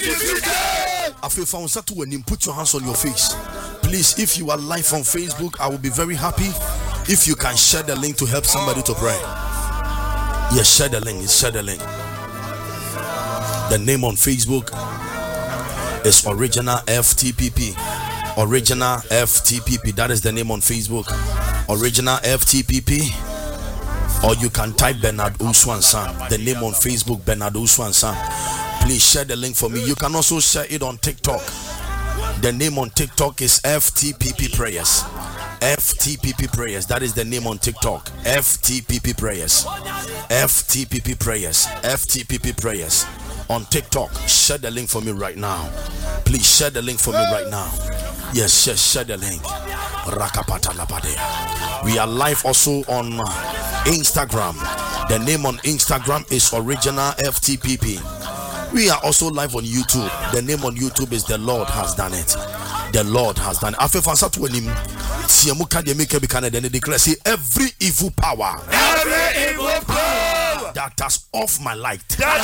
Put your hands on your face. Please, if you are live on Facebook, I will be very happy if you can share the link to help somebody to pray. Yes, share the link. Share the link. The name on Facebook is Original FTPP. Original FTPP. That is the name on Facebook. Original FTPP. Or you can type Bernard Uswan-Sam. The name on Facebook, Bernard Uswan-Sam. Please share the link for me. You can also share it on TikTok. The name on TikTok is FTPP Prayers. FTPP Prayers. That is the name on TikTok. FTPP Prayers. FTPP Prayers. FTPP Prayers. On TikTok. Share the link for me right now. Please share the link for me right now. Yes, share the link. We are live also on Instagram. The name on Instagram is Original FTPP. We are also live on YouTube. The name on YouTube is The Lord Has Done It. The Lord Has done it. Every evil power that has off my light.